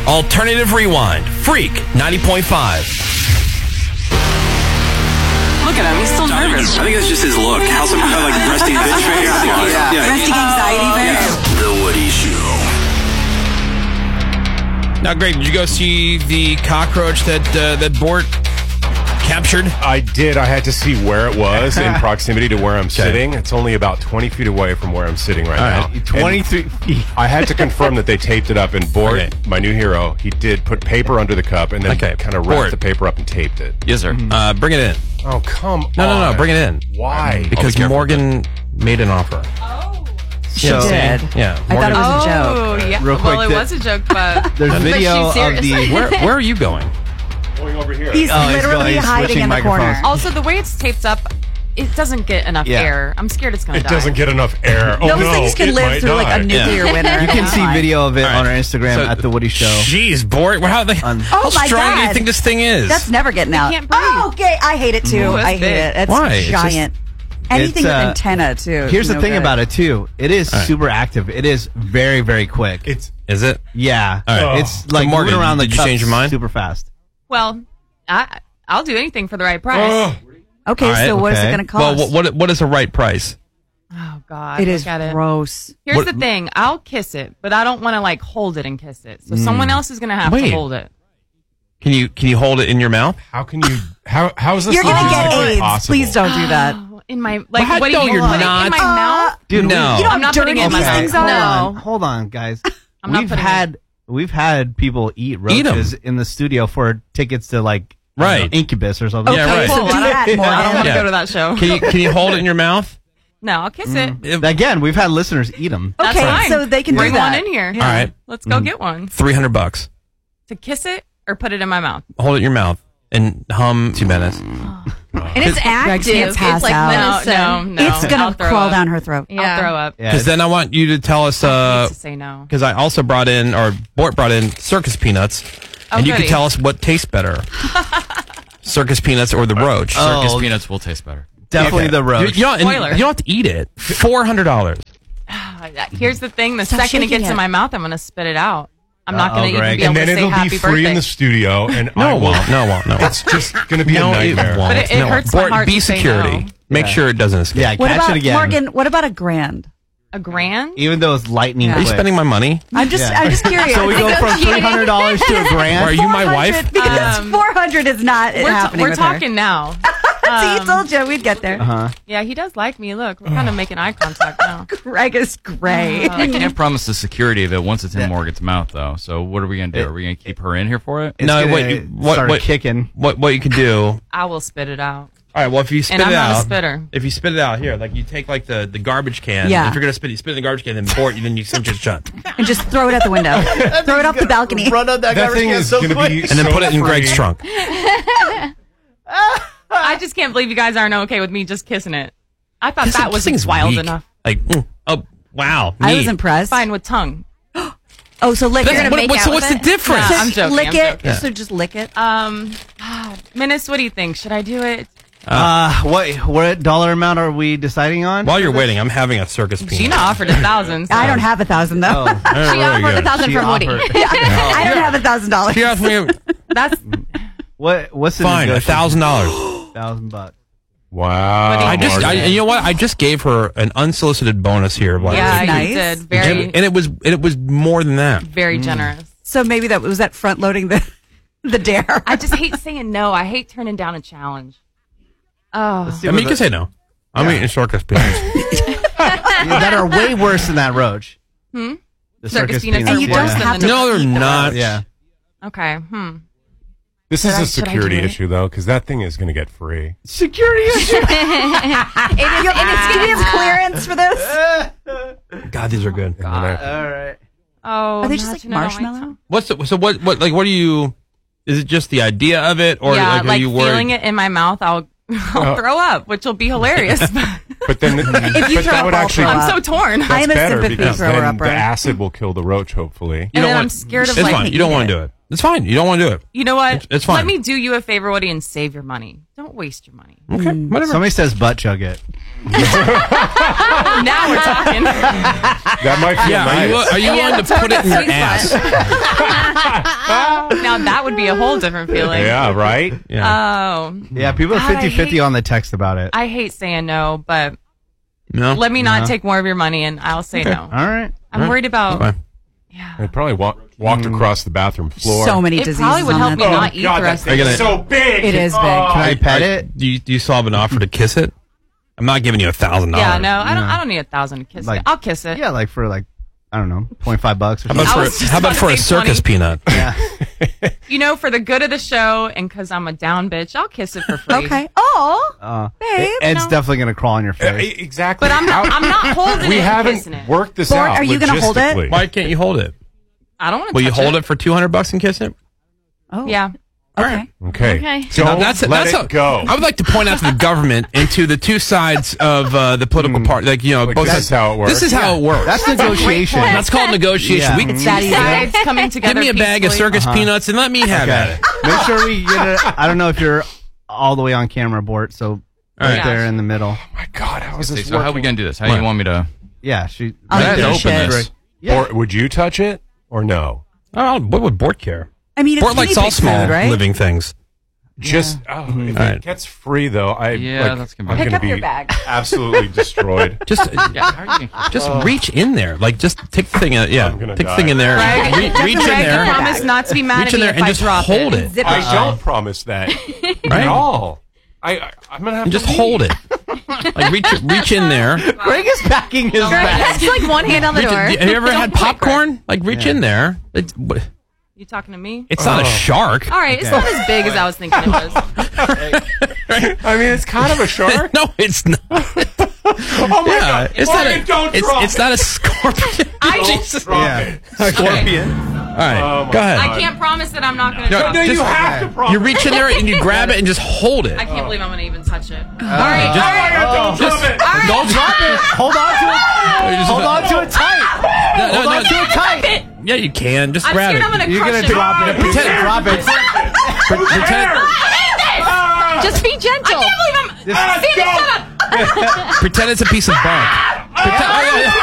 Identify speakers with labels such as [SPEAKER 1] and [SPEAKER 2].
[SPEAKER 1] Alternative Rewind. Freak 90.5.
[SPEAKER 2] Look at him, he's still nervous.
[SPEAKER 3] I think it's just his look. How's some kind of like resting bitch face? Yeah.
[SPEAKER 2] Resting anxiety face.
[SPEAKER 3] The Woody Show.
[SPEAKER 1] Now, Greg, did you go see the cockroach that Bort captured?
[SPEAKER 4] I did. I had to see where it was in proximity to where I'm sitting. It's only about 20 feet away from where I'm sitting right now.
[SPEAKER 5] 23 feet.
[SPEAKER 4] I had to confirm that they taped it up, and Bort, my new hero, he did put paper under the cup and then kind of wrapped the paper up and taped it.
[SPEAKER 1] Yes, sir. Bring it in.
[SPEAKER 4] Oh, come on.
[SPEAKER 1] No, bring it in.
[SPEAKER 4] Why?
[SPEAKER 1] Because Morgan made an offer.
[SPEAKER 5] She did.
[SPEAKER 1] Yeah.
[SPEAKER 5] I thought it was a joke.
[SPEAKER 6] Oh, yeah.
[SPEAKER 5] Real quick,
[SPEAKER 6] Well, it was a joke, but...
[SPEAKER 5] There's video of the...
[SPEAKER 1] Where are you going?
[SPEAKER 4] Going over here.
[SPEAKER 5] He's literally hiding in the corner.
[SPEAKER 6] Also, the way it's taped up, it doesn't get enough air. I'm scared it's going to die.
[SPEAKER 4] It doesn't get enough air. Oh,
[SPEAKER 5] Those things can live through like a nuclear winter.
[SPEAKER 7] You can see video of it on our Instagram at The Woody Show.
[SPEAKER 1] Jeez, Bort. How strong do you think this thing is?
[SPEAKER 5] That's never getting out.
[SPEAKER 6] Can't breathe.
[SPEAKER 5] Oh, okay. I hate it too. I hate it. It's
[SPEAKER 1] Why?
[SPEAKER 5] giant. Anything with antenna too.
[SPEAKER 7] Here's the thing about it too. It is super active. It is very, very quick.
[SPEAKER 1] Is it?
[SPEAKER 7] Yeah.
[SPEAKER 1] All right.
[SPEAKER 7] It's like
[SPEAKER 1] Morgan,
[SPEAKER 7] moving around the
[SPEAKER 1] did you change your mind?
[SPEAKER 7] super fast.
[SPEAKER 6] Well, I'll do anything for the right price.
[SPEAKER 5] Okay,
[SPEAKER 1] right,
[SPEAKER 5] so what is it going to cost?
[SPEAKER 1] Well, what is the right price?
[SPEAKER 6] Oh, God.
[SPEAKER 5] It is
[SPEAKER 6] look at
[SPEAKER 5] gross.
[SPEAKER 6] Here's the thing. I'll kiss it, but I don't want to, like, hold it and kiss it. So someone else is going to have to hold it.
[SPEAKER 1] Can you hold it in your mouth?
[SPEAKER 4] How can you... How is this
[SPEAKER 5] You're going to get AIDS.
[SPEAKER 4] possible?
[SPEAKER 5] Please don't do that.
[SPEAKER 6] In my... Like, what do
[SPEAKER 1] no,
[SPEAKER 6] you
[SPEAKER 1] you're
[SPEAKER 6] put
[SPEAKER 1] not.
[SPEAKER 6] it in my mouth?
[SPEAKER 1] Dude, no.
[SPEAKER 5] You don't
[SPEAKER 6] I'm not putting it in my
[SPEAKER 5] things
[SPEAKER 6] mouth.
[SPEAKER 5] on.
[SPEAKER 7] Hold on, guys.
[SPEAKER 6] I'm not putting it.
[SPEAKER 7] We've had people eat roaches in the studio for tickets to like Incubus or something.
[SPEAKER 5] Okay,
[SPEAKER 1] Yeah, right.
[SPEAKER 5] so do that more.
[SPEAKER 6] I don't want to go to that show.
[SPEAKER 1] Can you hold it in your mouth?
[SPEAKER 6] No, I'll kiss it.
[SPEAKER 7] Again, we've had listeners eat them.
[SPEAKER 6] That's
[SPEAKER 5] Okay,
[SPEAKER 6] fine.
[SPEAKER 5] so they can
[SPEAKER 6] Bring
[SPEAKER 5] do that.
[SPEAKER 6] one in here.
[SPEAKER 1] All right.
[SPEAKER 6] Let's go get one.
[SPEAKER 1] $300.
[SPEAKER 6] To kiss it or put it in my mouth?
[SPEAKER 1] Hold it in your mouth and hum 2 minutes.
[SPEAKER 6] And it's
[SPEAKER 5] Greg's gonna
[SPEAKER 6] active.
[SPEAKER 5] pass
[SPEAKER 6] It's like
[SPEAKER 5] out.
[SPEAKER 6] no.
[SPEAKER 5] It's going
[SPEAKER 6] I'll
[SPEAKER 5] to
[SPEAKER 6] throw
[SPEAKER 5] crawl
[SPEAKER 6] up.
[SPEAKER 5] down her throat.
[SPEAKER 6] Yeah. I'll throw up.
[SPEAKER 1] Because then I want you to tell us,
[SPEAKER 6] I hate to say no.
[SPEAKER 1] because I also brought in, or Bort brought in circus peanuts, and you can
[SPEAKER 6] goody.
[SPEAKER 1] tell us what tastes better. Circus peanuts or the roach.
[SPEAKER 8] Circus peanuts will taste better.
[SPEAKER 7] Definitely the roach.
[SPEAKER 1] You don't
[SPEAKER 6] Spoiler.
[SPEAKER 1] have to eat it. $400.
[SPEAKER 6] Here's the thing. The
[SPEAKER 5] Stop
[SPEAKER 6] second it
[SPEAKER 5] shaking
[SPEAKER 6] gets
[SPEAKER 5] it.
[SPEAKER 6] in my mouth, I'm going to spit it out. I'm not going to even
[SPEAKER 7] Greg.
[SPEAKER 6] be able
[SPEAKER 4] And then
[SPEAKER 6] to say
[SPEAKER 4] it'll
[SPEAKER 6] happy
[SPEAKER 4] be free
[SPEAKER 6] birthday.
[SPEAKER 4] in the studio, and
[SPEAKER 1] No, it won't. No, it won't. No,
[SPEAKER 4] It's just going to be
[SPEAKER 1] no,
[SPEAKER 4] a
[SPEAKER 1] it
[SPEAKER 4] nightmare.
[SPEAKER 1] won't.
[SPEAKER 6] But it
[SPEAKER 1] No.
[SPEAKER 6] hurts my
[SPEAKER 1] Bort,
[SPEAKER 6] heart
[SPEAKER 1] be
[SPEAKER 6] to say
[SPEAKER 1] security.
[SPEAKER 6] no.
[SPEAKER 1] Make sure it doesn't escape.
[SPEAKER 7] Yeah,
[SPEAKER 5] What
[SPEAKER 7] catch
[SPEAKER 5] about,
[SPEAKER 7] it again.
[SPEAKER 5] Morgan, what about a grand?
[SPEAKER 6] A grand?
[SPEAKER 7] Even though it's lightning
[SPEAKER 1] Are you
[SPEAKER 7] quick.
[SPEAKER 1] spending my money?
[SPEAKER 5] I'm just curious.
[SPEAKER 7] So we go from $300 to a grand?
[SPEAKER 1] Are you my wife?
[SPEAKER 5] Because 400 is not happening
[SPEAKER 6] We're
[SPEAKER 5] with her.
[SPEAKER 6] talking now.
[SPEAKER 5] See, I told you we'd get there.
[SPEAKER 6] Yeah, he does like me. Look, we're kind of making eye contact now.
[SPEAKER 5] Greg is great.
[SPEAKER 8] I can't promise the security of it once it's in Morgan's mouth, though. So what are we going to do? Are we going to keep her in here for it?
[SPEAKER 7] It's
[SPEAKER 1] No,
[SPEAKER 7] gonna start
[SPEAKER 1] what
[SPEAKER 7] kicking.
[SPEAKER 1] What you can do?
[SPEAKER 6] I will spit it out.
[SPEAKER 1] All right. Well, if you spit
[SPEAKER 6] And I'm
[SPEAKER 1] it
[SPEAKER 6] not a
[SPEAKER 1] out,
[SPEAKER 6] spitter.
[SPEAKER 1] if you spit it out here, like you take like the garbage can.
[SPEAKER 5] Yeah.
[SPEAKER 1] If you're gonna spit, you spit in the garbage can, then pour it, then you cinch it shut,
[SPEAKER 5] And just throw it out the window. Throw it off the balcony.
[SPEAKER 7] Run up that
[SPEAKER 4] That
[SPEAKER 7] garbage
[SPEAKER 4] thing
[SPEAKER 7] can
[SPEAKER 4] is
[SPEAKER 7] so
[SPEAKER 4] going to
[SPEAKER 7] quick.
[SPEAKER 4] be
[SPEAKER 1] and then
[SPEAKER 4] so
[SPEAKER 1] put it in
[SPEAKER 4] free.
[SPEAKER 1] Greg's trunk.
[SPEAKER 6] I just can't believe you guys aren't okay with me just kissing it. I thought
[SPEAKER 1] This
[SPEAKER 6] that was
[SPEAKER 1] thing's
[SPEAKER 6] wild
[SPEAKER 1] weak.
[SPEAKER 6] enough.
[SPEAKER 1] Like, oh wow,
[SPEAKER 5] I was
[SPEAKER 1] neat.
[SPEAKER 5] impressed.
[SPEAKER 6] Fine with tongue.
[SPEAKER 5] Oh, so lick
[SPEAKER 1] That's-
[SPEAKER 5] it.
[SPEAKER 1] so what's the difference?
[SPEAKER 6] No, I'm joking.
[SPEAKER 5] Lick
[SPEAKER 6] I'm
[SPEAKER 5] it.
[SPEAKER 6] joking.
[SPEAKER 5] So just lick it.
[SPEAKER 6] Menace, what do you think? Should I do it?
[SPEAKER 7] What dollar amount are we deciding on?
[SPEAKER 1] While you're waiting, I'm having a circus peanut.
[SPEAKER 6] Gina offered 1,000. So.
[SPEAKER 5] I don't have 1,000 though.
[SPEAKER 1] All right,
[SPEAKER 6] She
[SPEAKER 1] very
[SPEAKER 6] offered
[SPEAKER 1] good.
[SPEAKER 6] 1,000 from Woody.
[SPEAKER 5] I don't have $1,000.
[SPEAKER 1] She offered me
[SPEAKER 6] That's
[SPEAKER 7] What's the
[SPEAKER 1] fine
[SPEAKER 7] negotiation?
[SPEAKER 1] $1,000.
[SPEAKER 7] $1,000.
[SPEAKER 4] Wow.
[SPEAKER 1] You know what? I just gave her an unsolicited bonus here.
[SPEAKER 6] yeah,
[SPEAKER 5] nice.
[SPEAKER 6] you did. Very,
[SPEAKER 1] and it was more than that.
[SPEAKER 6] very generous.
[SPEAKER 5] So maybe that was that front loading the dare.
[SPEAKER 6] I just hate saying no. I hate turning down a challenge. Oh,
[SPEAKER 1] I mean, you can say no. I'm eating circus peanuts.
[SPEAKER 7] That are way worse than that roach.
[SPEAKER 6] Hmm?
[SPEAKER 7] The
[SPEAKER 6] Circus peanuts
[SPEAKER 5] And you
[SPEAKER 6] are
[SPEAKER 5] don't
[SPEAKER 6] worse than
[SPEAKER 5] have
[SPEAKER 6] the
[SPEAKER 5] to
[SPEAKER 1] No, they're
[SPEAKER 5] eat the
[SPEAKER 1] not.
[SPEAKER 5] roach.
[SPEAKER 7] Yeah.
[SPEAKER 6] Okay.
[SPEAKER 4] This is a
[SPEAKER 6] Should I
[SPEAKER 4] security
[SPEAKER 6] do it?
[SPEAKER 4] issue, though, because that thing is going to get free.
[SPEAKER 7] Security issue.
[SPEAKER 5] Give me clearance for this.
[SPEAKER 1] God, these are good.
[SPEAKER 7] All right.
[SPEAKER 6] Oh,
[SPEAKER 5] Are they just like
[SPEAKER 6] imagine I don't
[SPEAKER 5] marshmallow?
[SPEAKER 6] tongue.
[SPEAKER 1] What's the, so what do you? Is it just the idea of it, or
[SPEAKER 6] Yeah,
[SPEAKER 1] like, are
[SPEAKER 6] like
[SPEAKER 1] you worried?
[SPEAKER 6] feeling it in my mouth, I'll throw up, which will be hilarious.
[SPEAKER 4] But then,
[SPEAKER 5] you
[SPEAKER 4] but
[SPEAKER 5] throw
[SPEAKER 4] that
[SPEAKER 5] up,
[SPEAKER 4] would
[SPEAKER 5] I'll
[SPEAKER 4] actually
[SPEAKER 5] throw
[SPEAKER 6] I'm
[SPEAKER 5] up.
[SPEAKER 6] so torn.
[SPEAKER 5] I am a
[SPEAKER 4] better
[SPEAKER 5] sympathy
[SPEAKER 4] because
[SPEAKER 5] thrower
[SPEAKER 4] then
[SPEAKER 5] upper.
[SPEAKER 4] the acid will kill the roach. Hopefully,
[SPEAKER 1] You
[SPEAKER 6] And
[SPEAKER 1] don't
[SPEAKER 6] then
[SPEAKER 1] want,
[SPEAKER 6] I'm scared of
[SPEAKER 1] it's
[SPEAKER 6] like.
[SPEAKER 1] fine. You don't want to do it. It's fine. You don't want to do it.
[SPEAKER 6] You know what?
[SPEAKER 1] It's fine.
[SPEAKER 6] Let me do you a favor, Woody, and save your money. Don't waste your money.
[SPEAKER 1] Okay, whatever.
[SPEAKER 7] Somebody says butt chug it.
[SPEAKER 6] Now we're talking.
[SPEAKER 4] That might feel nice.
[SPEAKER 1] Are you willing to put it in your ass?
[SPEAKER 6] Now that would be a whole different feeling.
[SPEAKER 4] Yeah, right?
[SPEAKER 6] Oh.
[SPEAKER 7] Yeah, people are 50-50 on the text about it.
[SPEAKER 6] I hate saying no, but
[SPEAKER 1] No.
[SPEAKER 6] let me not take more of your money and I'll say no.
[SPEAKER 7] All right.
[SPEAKER 6] I'm worried about...
[SPEAKER 4] I probably walked across the bathroom floor.
[SPEAKER 5] So many
[SPEAKER 6] It
[SPEAKER 5] diseases.
[SPEAKER 6] probably would
[SPEAKER 5] on
[SPEAKER 6] help
[SPEAKER 5] that
[SPEAKER 6] me
[SPEAKER 5] thing.
[SPEAKER 6] not eat the rest of
[SPEAKER 4] It's so big.
[SPEAKER 5] It is big.
[SPEAKER 7] Can I pet it?
[SPEAKER 1] Do you still have an offer to kiss it? I'm not giving you $1,000.
[SPEAKER 6] Yeah, no, I don't need $1,000 to kiss it. I'll kiss it.
[SPEAKER 7] Yeah, like for I don't know, $25 or something.
[SPEAKER 1] How about for a circus peanut?
[SPEAKER 7] Yeah.
[SPEAKER 6] You know, for the good of the show and because I'm a down bitch, I'll kiss it for free.
[SPEAKER 5] Okay. Oh, babe.
[SPEAKER 7] Ed's definitely going to crawl on your face.
[SPEAKER 4] Exactly.
[SPEAKER 6] But I'm not holding
[SPEAKER 4] We
[SPEAKER 6] it and kissing
[SPEAKER 4] haven't
[SPEAKER 6] it.
[SPEAKER 4] worked this
[SPEAKER 5] Bort,
[SPEAKER 4] out.
[SPEAKER 5] are you gonna hold it?
[SPEAKER 4] logistically.
[SPEAKER 1] Why can't you hold it?
[SPEAKER 6] I don't want to
[SPEAKER 1] Will you hold it for $200 and kiss it?
[SPEAKER 5] Oh.
[SPEAKER 6] Yeah.
[SPEAKER 5] Okay.
[SPEAKER 4] Okay.
[SPEAKER 6] Okay.
[SPEAKER 4] Don't
[SPEAKER 1] That's
[SPEAKER 4] let
[SPEAKER 1] how-
[SPEAKER 4] it go.
[SPEAKER 1] I would like to point out to the government and to the two sides of the political party. Like, both
[SPEAKER 4] this
[SPEAKER 1] sides.
[SPEAKER 4] is how it works.
[SPEAKER 1] This is how it works.
[SPEAKER 7] That's negotiation.
[SPEAKER 1] That's called negotiation.
[SPEAKER 7] Yeah.
[SPEAKER 1] We
[SPEAKER 5] It's that easy.
[SPEAKER 6] Sides coming together.
[SPEAKER 1] give me a bag of
[SPEAKER 6] peacefully.
[SPEAKER 1] circus peanuts and let me have at it.
[SPEAKER 7] Make sure we get it. I don't know if you're all the way on camera, Bort, so right
[SPEAKER 6] right.
[SPEAKER 7] there in the middle.
[SPEAKER 4] Oh my God, how is this
[SPEAKER 8] So how are we going to do this? How do you want me to...
[SPEAKER 7] Yeah, she.
[SPEAKER 5] I'll
[SPEAKER 8] Let's
[SPEAKER 5] do
[SPEAKER 8] open
[SPEAKER 5] shit.
[SPEAKER 8] this.
[SPEAKER 7] Yeah.
[SPEAKER 4] Or would you touch it or no?
[SPEAKER 1] Oh, what would Bort care?
[SPEAKER 5] I mean, it's
[SPEAKER 1] Bort likes
[SPEAKER 5] guinea
[SPEAKER 1] all
[SPEAKER 5] pig
[SPEAKER 1] small
[SPEAKER 5] food, right?
[SPEAKER 1] living things.
[SPEAKER 4] Just if
[SPEAKER 1] All
[SPEAKER 4] it
[SPEAKER 1] right.
[SPEAKER 4] gets free though,
[SPEAKER 8] that's gonna be-
[SPEAKER 4] I'm
[SPEAKER 6] Pick
[SPEAKER 4] gonna
[SPEAKER 6] up
[SPEAKER 4] be
[SPEAKER 6] your bag.
[SPEAKER 4] absolutely destroyed.
[SPEAKER 1] Just,
[SPEAKER 8] Yeah, how are you gonna...
[SPEAKER 1] just reach in there. Like, just take the thing. Yeah,
[SPEAKER 4] I'm gonna
[SPEAKER 1] take the
[SPEAKER 4] die.
[SPEAKER 1] thing in there.
[SPEAKER 6] Greg,
[SPEAKER 1] Reach in
[SPEAKER 6] Greg,
[SPEAKER 1] there.
[SPEAKER 6] promise not to be mad
[SPEAKER 1] Reach
[SPEAKER 6] at
[SPEAKER 1] in
[SPEAKER 6] me
[SPEAKER 1] there
[SPEAKER 6] if
[SPEAKER 1] and
[SPEAKER 6] I
[SPEAKER 1] just
[SPEAKER 6] drop
[SPEAKER 1] hold
[SPEAKER 6] it.
[SPEAKER 1] it.
[SPEAKER 5] Zip
[SPEAKER 4] I
[SPEAKER 5] it.
[SPEAKER 4] don't promise that
[SPEAKER 1] Right?
[SPEAKER 4] at all. I'm gonna have
[SPEAKER 1] And
[SPEAKER 4] to
[SPEAKER 1] just hold it. Like reach in there.
[SPEAKER 7] Greg is packing his bag.
[SPEAKER 5] It's like one hand on the door.
[SPEAKER 1] Have you ever had popcorn? Like reach in there.
[SPEAKER 6] You talking to me?
[SPEAKER 1] It's not a shark.
[SPEAKER 6] All right, it's not as big as I was thinking it was.
[SPEAKER 4] I mean, it's kind of a shark.
[SPEAKER 1] No, it's not.
[SPEAKER 4] Oh my God!
[SPEAKER 1] It's not
[SPEAKER 4] Morgan, don't drop
[SPEAKER 1] it's
[SPEAKER 4] it.
[SPEAKER 1] not a scorpion.
[SPEAKER 4] Don't drop it.
[SPEAKER 7] Scorpion.
[SPEAKER 1] All right,
[SPEAKER 4] Oh my
[SPEAKER 1] go ahead.
[SPEAKER 6] I can't promise that I'm not going to drop
[SPEAKER 4] No,
[SPEAKER 6] it.
[SPEAKER 4] you have to promise.
[SPEAKER 1] You reach in there and you grab it and just hold it.
[SPEAKER 6] I can't believe I'm going to even touch it.
[SPEAKER 4] Oh my God, don't drop it.
[SPEAKER 1] Don't drop it.
[SPEAKER 7] Hold on to it. Hold on to it tight.
[SPEAKER 1] No,
[SPEAKER 7] Hold on to it tight.
[SPEAKER 1] Yeah, you can. Just
[SPEAKER 6] I'm
[SPEAKER 1] grab
[SPEAKER 6] scared
[SPEAKER 1] it.
[SPEAKER 6] I'm going to
[SPEAKER 7] You're
[SPEAKER 6] crush
[SPEAKER 7] gonna
[SPEAKER 6] it.
[SPEAKER 7] drop it.
[SPEAKER 1] Pretend-
[SPEAKER 7] Drop it.
[SPEAKER 1] Pretend,
[SPEAKER 5] Just be gentle.
[SPEAKER 6] I can't believe I'm... Sandy, shut up!
[SPEAKER 1] pretend it's a piece of bark. Pretend,